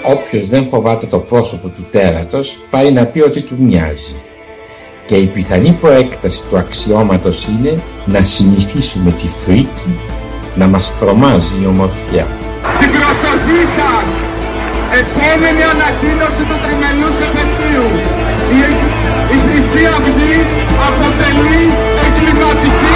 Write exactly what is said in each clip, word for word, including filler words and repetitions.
όποιος δεν φοβάται το πρόσωπο του τέρατος πάει να πει ότι του μοιάζει. Και η πιθανή προέκταση του αξιώματος είναι να συνηθίσουμε τη φρίκη να μας τρομάζει η ομορφιά. Την προσοχή σας! Επόμενη ανακοίνωση του τριμελούς επαιτίου. Η, η Χρυσή Αυγή αποτελεί εγκληματική...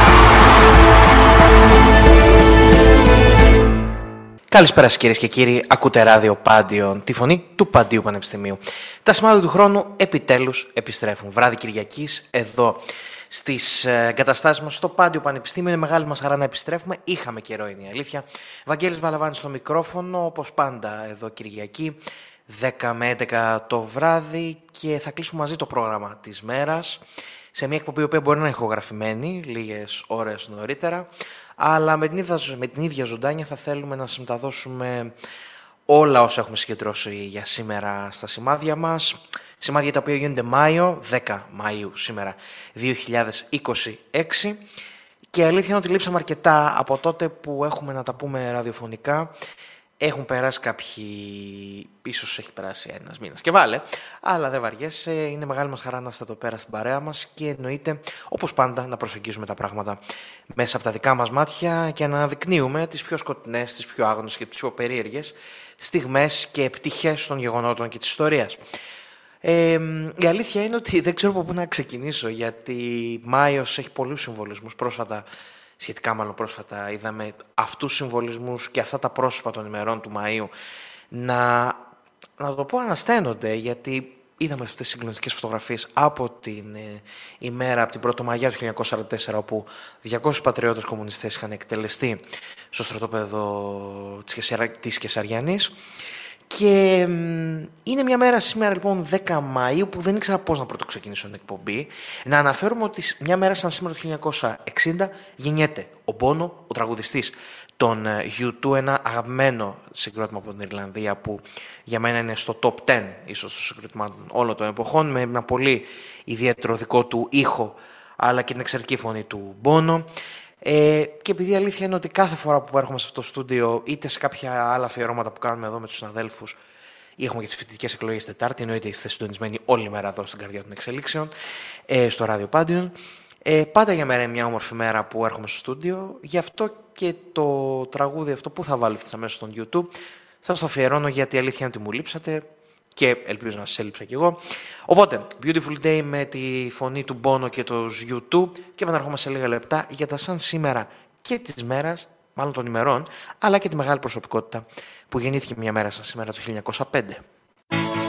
Καλησπέρα σας κυρίες και κύριοι, ακούτε ράδιο Πάντιον, τη φωνή του Παντίου Πανεπιστημίου. Τα σημάδια του χρόνου επιτέλους επιστρέφουν. Βράδυ Κυριακής εδώ στις εγκαταστάσεις μας στο Πάντιο Πανεπιστήμιο. Είναι μεγάλη μας χαρά να επιστρέφουμε. Είχαμε καιρό, είναι η αλήθεια. Βαγγέλης Βαλαβάνης στο μικρόφωνο, όπως πάντα εδώ Κυριακή, δέκα με έντεκα το βράδυ, και θα κλείσουμε μαζί το πρόγραμμα της μέρας σε μια εκπομπή που μπορεί να είναι ηχογραφημένη λίγες ώρες νωρίτερα, αλλά με την ίδια, με την ίδια ζωντάνια θα θέλουμε να σας μεταδώσουμε όλα όσα έχουμε συγκεντρώσει για σήμερα στα σημάδια μας. Σημάδια τα οποία γίνονται Μάιο, δέκα Μαΐου σήμερα δύο χιλιάδες είκοσι έξι, και αλήθεια είναι ότι λείψαμε αρκετά από τότε που έχουμε να τα πούμε ραδιοφωνικά. Έχουν περάσει κάποιοι, ίσως έχει περάσει ένας μήνας και βάλε, αλλά δεν βαριέσαι, είναι μεγάλη μας χαρά να είστε εδώ πέρα στην παρέα μας και εννοείται, όπως πάντα, να προσεγγίζουμε τα πράγματα μέσα από τα δικά μας μάτια και να αναδεικνύουμε τις πιο σκοτεινές, τις πιο άγνωστες και τις πιο περίεργες στιγμές και πτυχές των γεγονότων και της ιστορίας. Ε, η αλήθεια είναι ότι δεν ξέρω από πού να ξεκινήσω, γιατί Μάιος έχει πολλούς συμβολισμούς. Πρόσφατα, σχετικά μάλλον πρόσφατα, είδαμε αυτούς τους συμβολισμούς και αυτά τα πρόσωπα των ημερών του Μαΐου να, να το πω, ανασταίνονται, γιατί είδαμε αυτές τις συγκλονιστικές φωτογραφίες από την ε, ημέρα, από την Πρωτομαγιά του χίλια εννιακόσια σαράντα τέσσερα, όπου διακόσιοι πατριώτες κομμουνιστές είχαν εκτελεστεί στο στρατόπεδο της Κεσαριανής. Και είναι μια μέρα σήμερα, λοιπόν, δέκα Μαΐου, που δεν ήξερα πώς να πρώτο ξεκινήσω την εκπομπή. Να αναφέρουμε ότι μια μέρα σαν σήμερα το χίλια εννιακόσια εξήντα γεννιέται ο Μπόνο, ο τραγουδιστής των γιου τού, ένα αγαπημένο συγκρότημα από την Ιρλανδία που για μένα είναι στο top δέκα ίσως των συγκροτημάτων όλων των εποχών, με ένα πολύ ιδιαίτερο δικό του ήχο αλλά και την εξαιρετική φωνή του Μπόνο. Ε, και επειδή η αλήθεια είναι ότι κάθε φορά που έρχομαι σε αυτό το στούντιο, είτε σε κάποια άλλα αφιερώματα που κάνουμε εδώ με τους συναδέλφους, ή έχουμε και τις φοιτητικές εκλογές Τετάρτη, εννοείται είστε συντονισμένοι όλη μέρα εδώ στην καρδιά των εξελίξεων, ε, στο ράδιο Πάντιον. Ε, πάντα για μένα είναι μια όμορφη μέρα που έρχομαι στο στούντιο, γι' αυτό και το τραγούδι αυτό που θα βάλω ευθύς αμέσως στον YouTube σας το αφιερώνω, γιατί η αλήθεια είναι ότι μου λείψατε και ελπίζω να σας έλειψα κι εγώ. Οπότε, Beautiful Day με τη φωνή του Bono και του γιου τού, και επαναρχόμαστε σε λίγα λεπτά για τα σαν σήμερα και της μέρας, μάλλον των ημερών, αλλά και τη μεγάλη προσωπικότητα που γεννήθηκε μια μέρα σαν σήμερα το χίλια εννιακόσια πέντε.